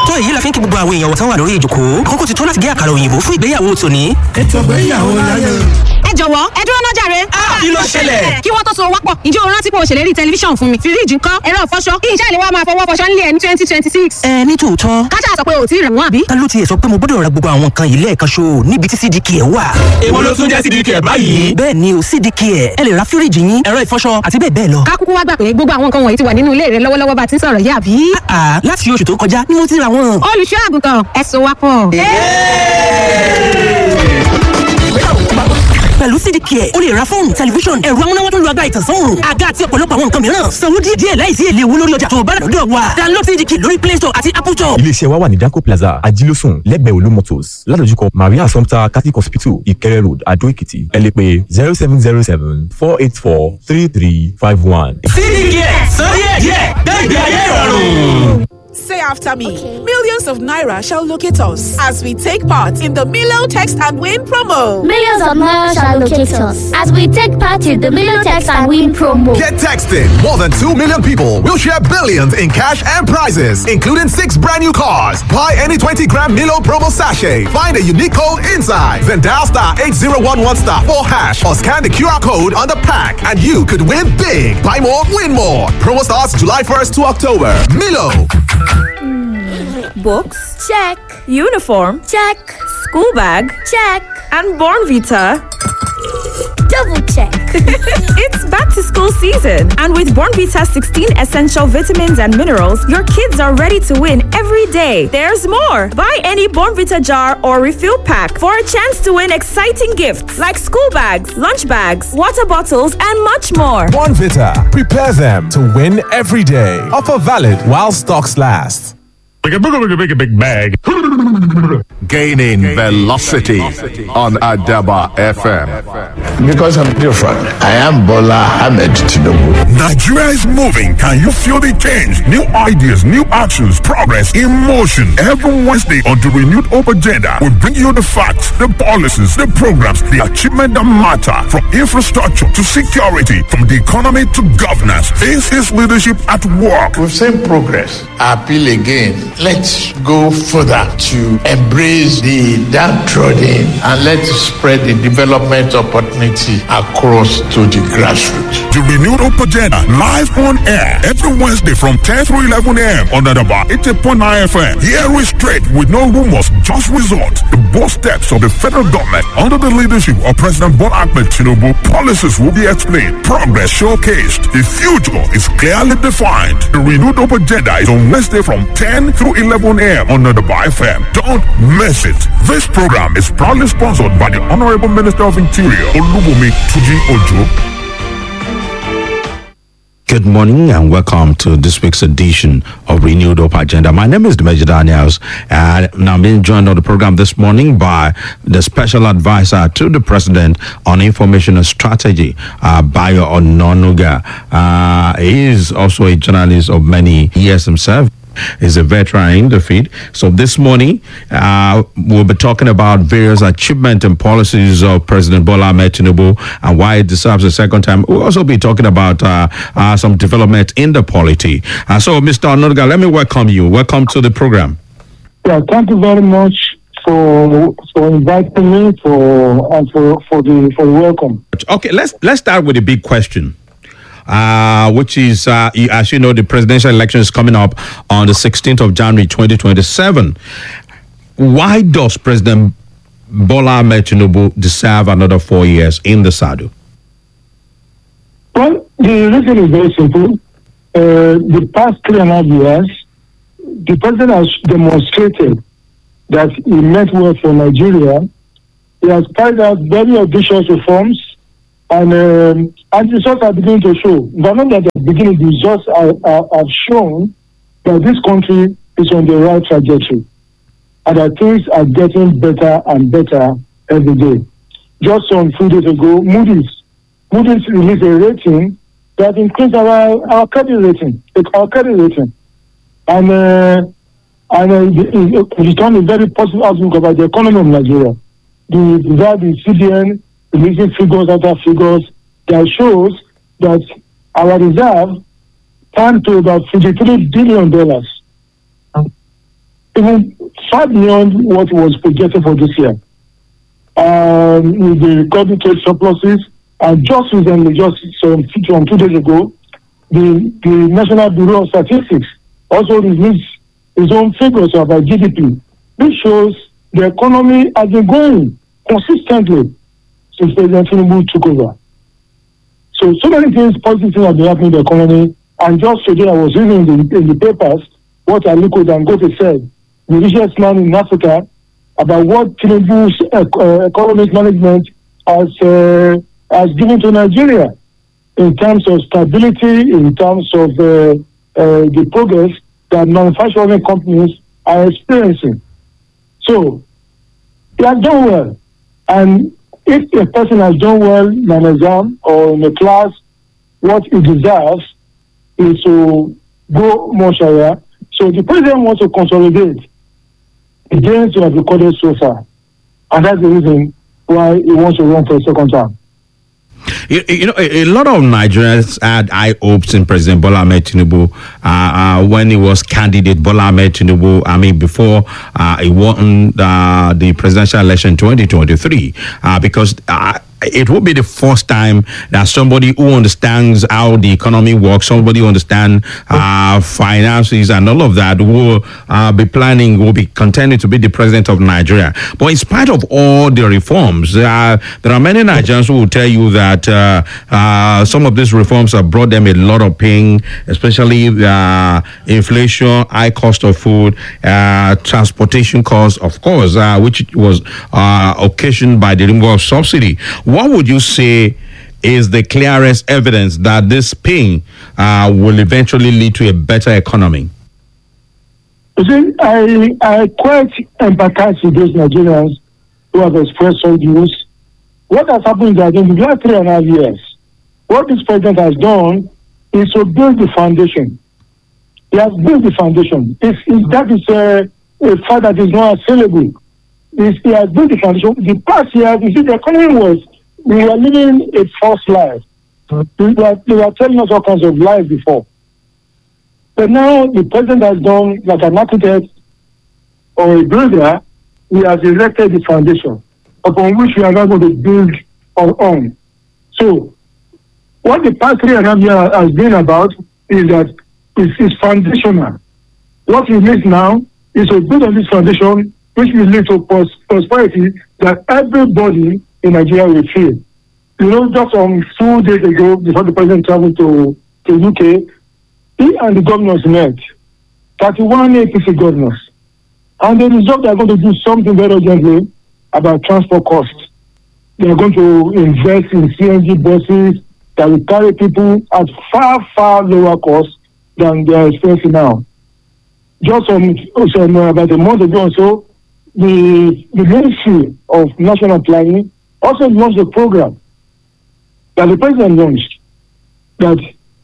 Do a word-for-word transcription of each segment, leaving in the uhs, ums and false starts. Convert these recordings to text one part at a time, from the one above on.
tó èyí la fi ń kí gbogbo àwọn èèyàn wọ̀tán wà lórí ìjòkó àkókò ti tó láti gé àkàrà òyìnbó fún ìgbéyàwó tòní. ètò ìgbéyàwó láyé. ẹ jọ̀wọ́ ẹ dúró náà jàre. kí ló ṣẹlẹ̀? kí wọ́n tó so wápọ̀ ǹjẹ́ o rántí pé o ṣèlérí tẹlifíṣàn fún mi fíríjì ńkọ́ ẹ̀rọ ìfọṣọ kí iṣẹ́ ìléwọ́ máa fọwọ́ fọṣọ nílé ẹ̀ ní twenty twenty six. ẹ ní tòótọ́. kájà sọ pé o ti rẹ̀ wọ́n àbí. ta ló tiẹ̀ sọ pé mo gbọ́dọ̀ ra gbogbo àwọn nǹkan yìí lẹ́ẹ̀kan ṣo níbi tí C D K ẹ̀ wà. èwo ló tún jẹ́ C D K báyìí. bẹ́ẹ̀ ni o C D K ẹ̀ ẹ lè ra fíríjì yín ẹ̀rọ ìfọṣọ àti bẹ́ẹ̀ bẹ́ẹ̀ lọ. ká kúkú wá gbà pé gbogbo àwọn nǹkan wọ̀nyí ti wà nínú ilé rẹ lọ́wọ́lọ́wọ́ bá ti ń sọ̀rọ̀ yìí àbí. àà láti oṣù tó kọjá ni mo ti ra wọn. olùṣọ́ àgùntàn ẹ so wápọ̀. pẹ̀lú C D K ẹ̀ o lè ra fóònù tẹlifíṣọ̀n ẹ̀rọ amúnáwá tó ń lo agbára ìtànsán àga àti ọ̀pọ̀lọpọ̀ àwọn nǹkan mìíràn sanwó díẹ̀ díẹ̀ láìsí èlé owó lórí ọjà tó bá rà lọ́dọ̀ wa. download C D K lórí Play Store àti Apple Store. iléeṣẹ́ wa wà ní Danco Plaza ajílósùn lẹ́gbẹ̀ẹ́ Olú Motors ládojúkọ Maria Assumpta Catholic Hospital Ìkẹrẹ Road Adó Èkìtì. ẹ lè pè zero seven zero seven four eight four three three five one. C D K sọ díẹ̀ díẹ̀ gbẹ̀gbẹ̀ ayé ìrọ̀rùn. Say after me. Okay. Millions of Naira shall locate us as we take part in the Milo Text and Win promo. Millions of Naira shall locate us as we take part in the Milo Text and Win promo. Get texting. More than two million people will share billions in cash and prizes, including six brand new cars. Buy any twenty gram Milo promo sachet. Find a unique code inside. Then dial star eight zero one one star four hash or scan the Q R code on the pack and you could win big. Buy more, win more. Promo starts July first to October. Milo. Books? Check. Uniform? Check. School bag? Check. And Bornvita? Double check. It's back to school season, and with Bornvita sixteen essential vitamins and minerals, your kids are ready to win every day. There's more. Buy any Bornvita jar or refill pack for a chance to win exciting gifts like school bags, lunch bags, water bottles, and much more. Bornvita. Prepare them to win every day. Offer valid while stocks last. Big, big, big, big, big bag. Gaining velocity on Adaba F M. Because I'm different. I am Bola Ahmed Tinubu. Nigeria is moving. Can you feel the change? New ideas, new actions, progress in motion. Every Wednesday on the Renewed Hope Agenda, we bring you the facts, the policies, the programs, the achievement that matter, from infrastructure to security, from the economy to governance. This is leadership at work. We've seen progress. I appeal again. Let's go further to embrace the downtrodden and let's spread the development opportunity across to the grassroots. The Renewed Hope Agenda, live on air every Wednesday from ten through eleven a m on Adaba eighty point nine F M. Hear it straight with no rumors, just results. The bold steps of the federal government under the leadership of President Bola Ahmed Tinubu. Policies will be explained, progress showcased. The future is clearly defined. The Renewed Hope Agenda is on Wednesday from ten through eleven a m on Adaba F M. Don't miss it. This program is proudly sponsored by the Honorable Minister of Interior, Olubunmi Tuji Ojo. Good morning and welcome to this week's edition of Renewed Hope Agenda. My name is Dimeji Daniels, and I'm being joined on the program this morning by the special advisor to the President on Information and Strategy, uh, Bayo Ononuga. Uh, he is also a journalist of many years himself. Is a veteran in the field. So this morning, uh, we'll be talking about various achievements and policies of President Bola Ahmed Tinubu and why it deserves a second time. We'll also be talking about uh, uh, some development in the polity. Uh, so, Mister Ononuga, let me welcome you. Welcome to the program. Yeah, thank you very much for for inviting me for and for for the for the welcome. Okay, let's let's start with a big question. Uh, which is, uh, as you know, the presidential election is coming up on the sixteenth of January, twenty twenty-seven. Why does President Bola Ahmed Tinubu deserve another four years in the saddle? Well, the reason is very simple. Uh, the past three and a half years, the president has demonstrated that he meant well for Nigeria. He has carried out very audacious reforms. And um, and the results are beginning to show. But not at the beginning, the results are, are, have shown that this country is on the right trajectory. And that things are getting better and better every day. Just some few days ago, Moody's, Moody's released a rating that increased our, our credit rating, our credit rating. And, uh, and uh, it, it turned a very positive outlook about the economy of Nigeria. The, the C B N releasing figures after figures that shows that our reserve turned to about fifty-three billion dollars. even far beyond what was projected for this year. Um, with the recording trade surpluses, and just recently, just some, some two days ago, the, the National Bureau of Statistics also released its own figures about G D P. This shows the economy has been growing consistently since President Tinubu took over. So, so many things, positive things have been happening in the economy. And just today, I was reading in the, in the papers what Aliko Dangote said, the richest man in Africa, about what Tinubu's uh, uh, economic management has uh, has given to Nigeria in terms of stability, in terms of uh, uh, the progress that manufacturing companies are experiencing. So, they have done well. And if a person has done well in an exam or in a class, what he deserves is to go much higher. So the president wants to consolidate the gains we have recorded so far. And that's the reason why he wants to run for a second term. You, you know, a, a lot of Nigerians had high hopes in President Bola Ahmed Tinubu uh, uh, when he was candidate Bola Ahmed Tinubu. I mean, before uh, he won uh, the presidential election twenty twenty-three, uh, because uh, it will be the first time that somebody who understands how the economy works, somebody who understands uh, finances and all of that will uh, be planning, will be contending to be the president of Nigeria. But in spite of all the reforms, uh, there are many Nigerians who will tell you that uh, uh, some of these reforms have brought them a lot of pain, especially uh, inflation, high cost of food, uh, transportation costs, of course, uh, which was uh, occasioned by the removal of subsidy. What would you say is the clearest evidence that this pain uh, will eventually lead to a better economy? You see, I, I quite empathize with those Nigerians who have expressed some views. What has happened is that in the last three and a half years, what this president has done is to build the foundation. He has built the foundation. It's, it's, that is a, a fact that is not assailable. It's, he has built the foundation. The past year, you see, the economy was, we were living a false life. They were, they were telling us all kinds of lies before. But now the president has done, like an architect or a builder, he has erected the foundation upon which we are now going to build on. So, what the past three and a half years has been about is that it's, it's foundational. What we need now is to build on this foundation, which will lead to pros- prosperity that everybody in Nigeria will feel. You know, just um, two days ago, before the president traveled to, to U K, he and the governors met, thirty-one A P C governors, and they resolved they are going to do something very urgently about transport costs. They are going to invest in C N G buses that will carry people at far, far lower cost than they are experiencing now. Just um, some, uh, about a month ago or so, the, the Ministry of National Planning also launched a program that the president launched, that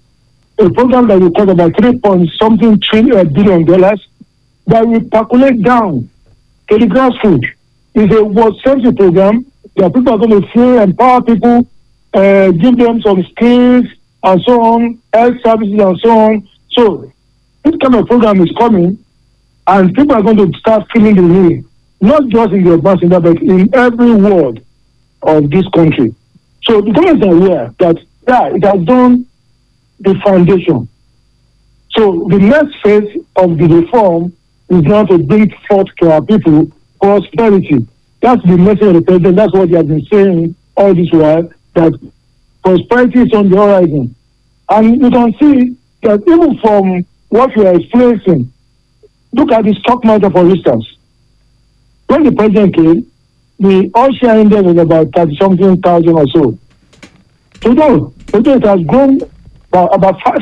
a program that will cost about three point something trillion billion dollars that will percolate down to the grassroots. It's a world-centric program that people are going to feel, empower people, uh, give them some skills and so on, health services and so on. So this kind of program is coming, and people are going to start feeling the need, not just in the urban center, but in every ward of this country. So the government are aware that, yeah, it has done the foundation. So the next phase of the reform is now to bring forth to our people prosperity. That's the message of the president. That's what they have been saying all this while, that prosperity is on the horizon. And you can see that even from what we are experiencing, look at the stock market, for instance. When the president came, the all share index was about thirty something thousand or so. Today, today it has grown by about five